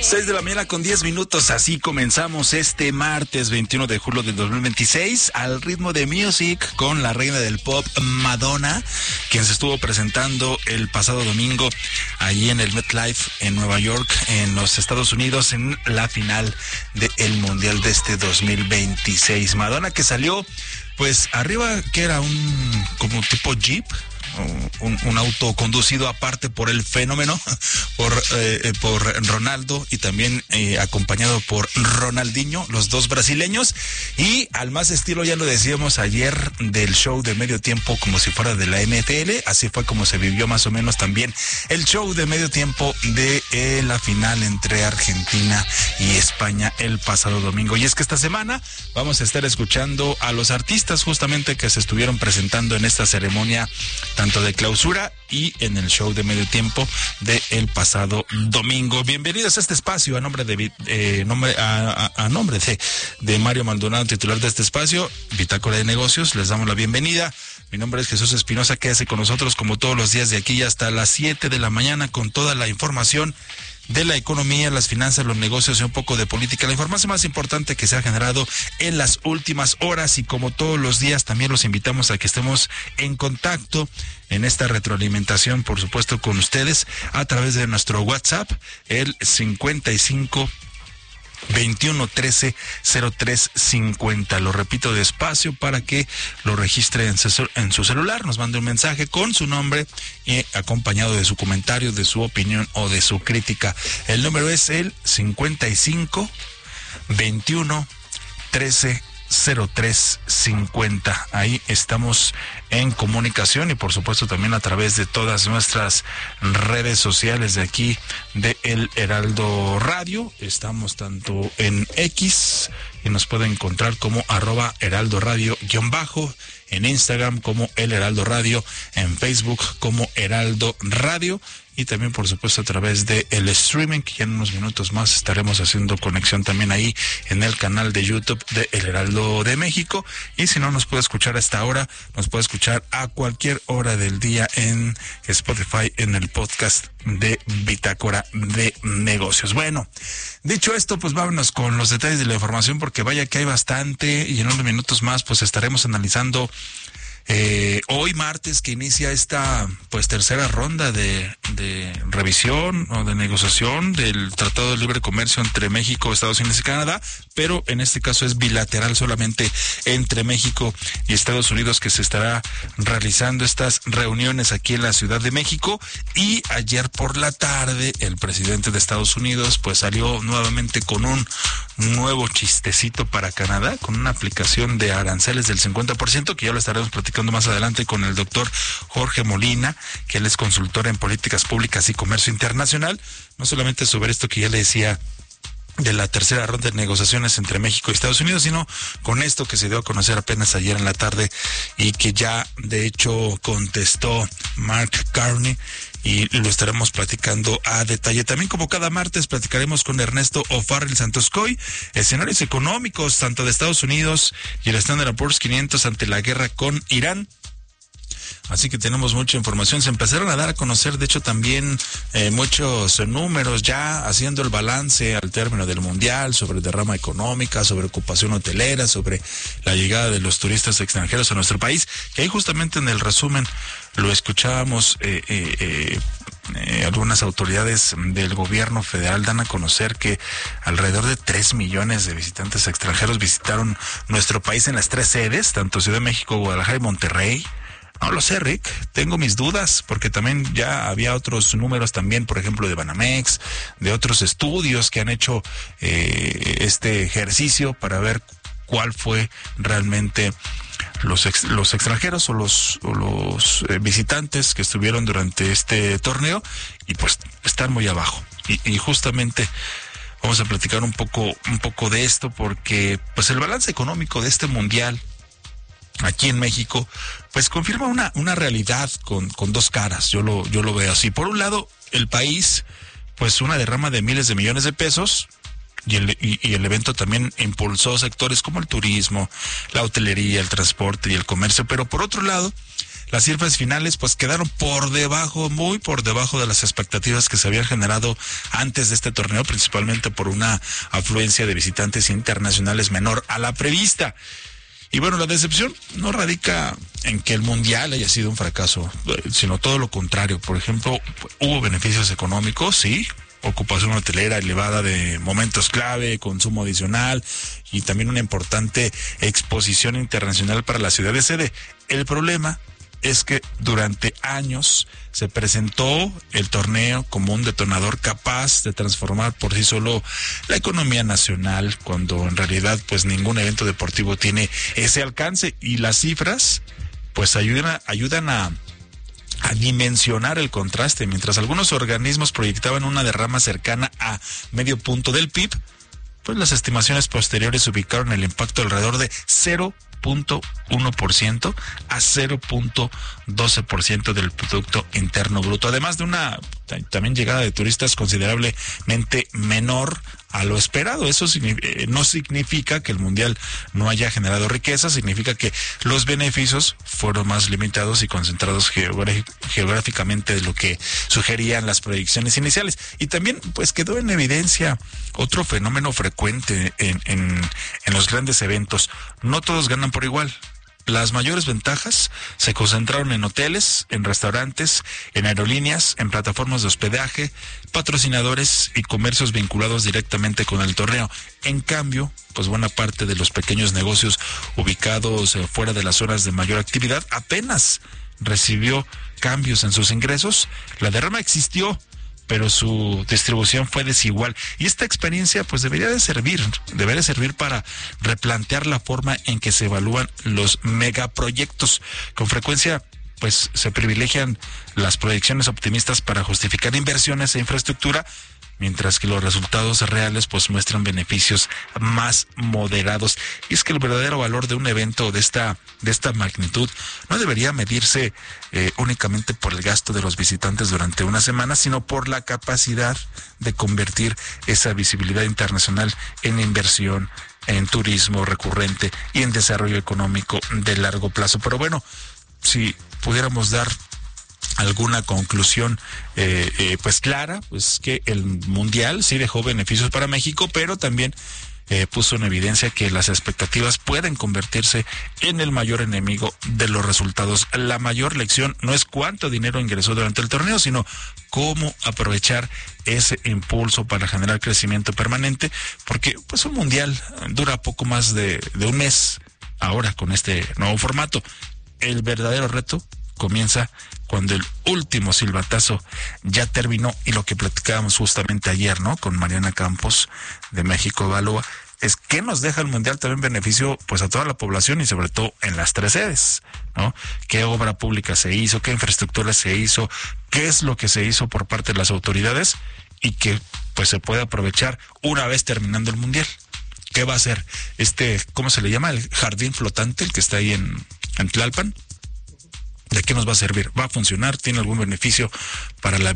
6 de la mañana con 10 minutos, así comenzamos este martes 21 de julio del 2026 al ritmo de Music con la reina del pop Madonna, quien se estuvo presentando el pasado domingo allí en el MetLife en Nueva York, en los Estados Unidos, en la final del Mundial de este 2026. Madonna que salió pues arriba, que era un como tipo Jeep, un auto conducido aparte por el fenómeno, por Ronaldo, y también acompañado por Ronaldinho, los dos brasileños, y al más estilo, ya lo decíamos ayer, del show de medio tiempo como si fuera de la NFL. Así fue como se vivió más o menos también el show de medio tiempo de la final entre Argentina y España el pasado domingo. Y es que esta semana vamos a estar escuchando a los artistas justamente que se estuvieron presentando en esta ceremonia, tanto de clausura y en el show de medio tiempo de el pasado domingo. Bienvenidos a este espacio a nombre de Mario Maldonado, titular de este espacio, Bitácora de Negocios. Les damos la bienvenida. Mi nombre es Jesús Espinosa. Quédese con nosotros como todos los días de aquí hasta las 7 de la mañana con toda la información de la economía, las finanzas, los negocios y un poco de política. La información más importante que se ha generado en las últimas horas, y como todos los días también los invitamos a que estemos en contacto en esta retroalimentación, por supuesto, con ustedes a través de nuestro WhatsApp, el 55 21 13 03 50. Lo repito despacio para que lo registre en su celular. Nos mande un mensaje con su nombre y acompañado de su comentario, de su opinión o de su crítica. El número es el 55 21 13 0350. Ahí estamos en comunicación y por supuesto también a través de todas nuestras redes sociales de aquí de El Heraldo Radio. Estamos tanto en X, y nos pueden encontrar como @Heraldo Radio _ en Instagram como El Heraldo Radio, en Facebook como Heraldo Radio, y también por supuesto a través de el streaming, que ya en unos minutos más estaremos haciendo conexión también ahí en el canal de YouTube de El Heraldo de México. Y si no nos puede escuchar hasta ahora, nos puede escuchar a cualquier hora del día en Spotify, en el podcast de Bitácora de Negocios. Bueno, dicho esto, pues vámonos con los detalles de la información, porque vaya que hay bastante, y en unos minutos más pues estaremos analizando hoy martes, que inicia esta pues tercera ronda de revisión o de negociación del Tratado de Libre Comercio entre México, Estados Unidos y Canadá, pero en este caso es bilateral solamente entre México y Estados Unidos, que se estará realizando estas reuniones aquí en la Ciudad de México. Y ayer por la tarde el presidente de Estados Unidos pues salió nuevamente con un nuevo chistecito para Canadá, con una aplicación de aranceles del 50%, que ya lo estaremos platicando más adelante con el doctor Jorge Molina, que él es consultor en políticas públicas y comercio internacional, no solamente sobre esto que ya le decía de la tercera ronda de negociaciones entre México y Estados Unidos, sino con esto que se dio a conocer apenas ayer en la tarde y que ya de hecho contestó Mark Carney, y lo estaremos platicando a detalle. También, como cada martes, platicaremos con Ernesto O'Farrill Santoscoy, escenarios económicos tanto de Estados Unidos y el Standard & Poor's 500 ante la guerra con Irán. Así que tenemos mucha información. Se empezaron a dar a conocer, de hecho, también muchos números ya haciendo el balance al término del Mundial sobre derrama económica, sobre ocupación hotelera, sobre la llegada de los turistas extranjeros a nuestro país, que ahí justamente en el resumen lo escuchábamos. Algunas autoridades del gobierno federal dan a conocer que alrededor de 3 millones de visitantes extranjeros visitaron nuestro país en las 3 sedes, tanto Ciudad de México, Guadalajara y Monterrey. No lo sé, Rick, tengo mis dudas, porque también ya había otros números también, por ejemplo, de Banamex, de otros estudios que han hecho este ejercicio para ver cuál fue realmente los extranjeros o los visitantes que estuvieron durante este torneo, y pues están muy abajo. Y justamente vamos a platicar un poco de esto, porque pues el balance económico de este mundial aquí en México pues confirma una realidad con dos caras. Yo lo veo así. Por un lado, el país, pues una derrama de miles de millones de pesos, Y el evento también impulsó sectores como el turismo, la hotelería, el transporte y el comercio. Pero por otro lado, las cifras finales pues quedaron por debajo, muy por debajo de las expectativas que se habían generado antes de este torneo, principalmente por una afluencia de visitantes internacionales menor a la prevista. Y bueno, la decepción no radica en que el Mundial haya sido un fracaso, sino todo lo contrario. Por ejemplo, hubo beneficios económicos, sí, ocupación hotelera elevada de momentos clave, consumo adicional y también una importante exposición internacional para la ciudad de sede. El problema es que durante años se presentó el torneo como un detonador capaz de transformar por sí solo la economía nacional, cuando en realidad pues ningún evento deportivo tiene ese alcance, y las cifras pues ayudan a dimensionar el contraste. Mientras algunos organismos proyectaban una derrama cercana a medio punto del PIB, pues las estimaciones posteriores ubicaron el impacto alrededor de 0.1% a 0.12% del Producto Interno Bruto, además de una también llegada de turistas considerablemente menor a lo esperado. Eso no significa que el Mundial no haya generado riqueza, significa que los beneficios fueron más limitados y concentrados geográficamente de lo que sugerían las proyecciones iniciales. Y también pues quedó en evidencia otro fenómeno frecuente en los grandes eventos: no todos ganan por igual. Las mayores ventajas se concentraron en hoteles, en restaurantes, en aerolíneas, en plataformas de hospedaje, patrocinadores y comercios vinculados directamente con el torneo. En cambio, pues buena parte de los pequeños negocios ubicados fuera de las zonas de mayor actividad apenas recibió cambios en sus ingresos. La derrama existió, pero su distribución fue desigual. Y esta experiencia pues debería servir para replantear la forma en que se evalúan los megaproyectos. Con frecuencia pues se privilegian las proyecciones optimistas para justificar inversiones e infraestructura, mientras que los resultados reales pues muestran beneficios más moderados. Y es que el verdadero valor de un evento de esta magnitud no debería medirse únicamente por el gasto de los visitantes durante una semana, sino por la capacidad de convertir esa visibilidad internacional en inversión, en turismo recurrente y en desarrollo económico de largo plazo. Pero bueno, si pudiéramos dar alguna conclusión pues clara, pues que el Mundial sí dejó beneficios para México, pero también puso en evidencia que las expectativas pueden convertirse en el mayor enemigo de los resultados. La mayor lección no es cuánto dinero ingresó durante el torneo, sino cómo aprovechar ese impulso para generar crecimiento permanente, porque pues un Mundial dura poco más de un mes ahora con este nuevo formato. El verdadero reto comienza cuando el último silbatazo ya terminó, y lo que platicábamos justamente ayer, ¿no?, con Mariana Campos de México Evalúa, es que nos deja el Mundial también beneficio pues a toda la población y sobre todo en las tres sedes, ¿no? ¿Qué obra pública se hizo? ¿Qué infraestructura se hizo? ¿Qué es lo que se hizo por parte de las autoridades? Y que pues se puede aprovechar una vez terminando el Mundial. ¿Qué va a hacer cómo se le llama, el jardín flotante, el que está ahí en Tlalpan? ¿De qué nos va a servir? ¿Va a funcionar? ¿Tiene algún beneficio para la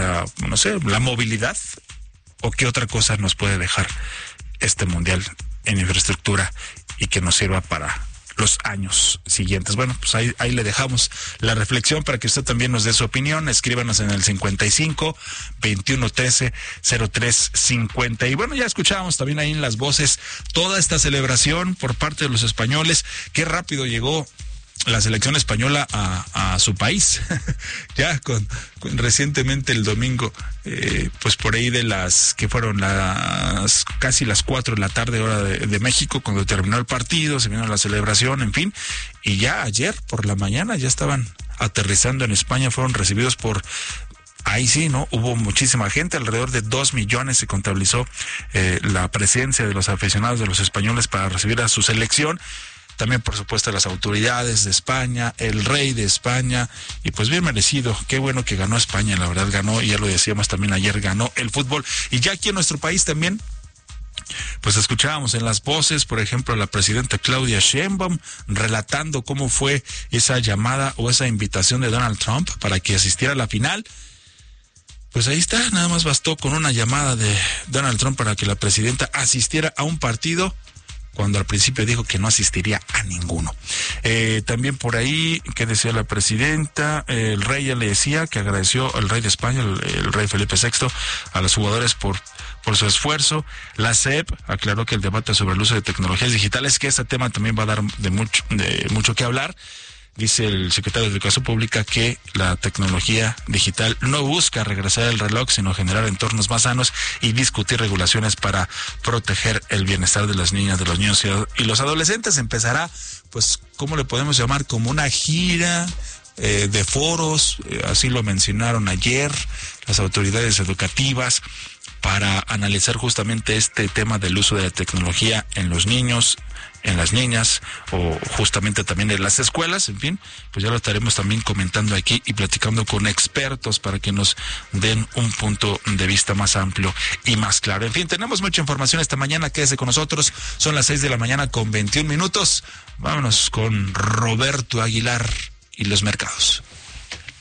movilidad? ¿O qué otra cosa nos puede dejar este Mundial en infraestructura y que nos sirva para los años siguientes? Bueno, pues ahí le dejamos la reflexión para que usted también nos dé su opinión. Escríbanos en el 55 21 13 03 50. Y bueno, ya escuchábamos también ahí en las voces toda esta celebración por parte de los españoles. Qué rápido llegó la selección española a su país. Ya recientemente el domingo, pues por ahí de que fueron casi las 4 de la tarde hora de México, cuando terminó el partido, se vino la celebración, en fin, y ya ayer por la mañana ya estaban aterrizando en España. Fueron recibidos ahí sí, ¿no? Hubo muchísima gente, alrededor de 2 millones se contabilizó la presencia de los aficionados de los españoles para recibir a su selección. También, por supuesto, las autoridades de España, el rey de España, y pues bien merecido. Qué bueno que ganó España, la verdad ganó, y ya lo decíamos también ayer, ganó el fútbol. Y ya aquí en nuestro país también, pues escuchábamos en las voces, por ejemplo, a la presidenta Claudia Sheinbaum relatando cómo fue esa llamada o esa invitación de Donald Trump para que asistiera a la final. Pues ahí está, nada más bastó con una llamada de Donald Trump para que la presidenta asistiera a un partido, cuando al principio dijo que no asistiría a ninguno. También por ahí, ¿qué decía la presidenta? El rey ya le decía que agradeció al rey de España, el rey Felipe VI, a los jugadores por su esfuerzo. La SEP aclaró que el debate sobre el uso de tecnologías digitales, que este tema también va a dar de mucho que hablar. Dice el secretario de Educación Pública que la tecnología digital no busca regresar el reloj, sino generar entornos más sanos y discutir regulaciones para proteger el bienestar de las niñas, de los niños y los adolescentes. Empezará, pues, ¿cómo le podemos llamar? Como una gira de foros, así lo mencionaron ayer las autoridades educativas, para analizar justamente este tema del uso de la tecnología en los niños, en las niñas, o justamente también en las escuelas. En fin, pues ya lo estaremos también comentando aquí y platicando con expertos para que nos den un punto de vista más amplio y más claro. En fin, tenemos mucha información esta mañana, quédese con nosotros, son las 6 de la mañana con 21 minutos. Vámonos con Roberto Aguilar y los mercados.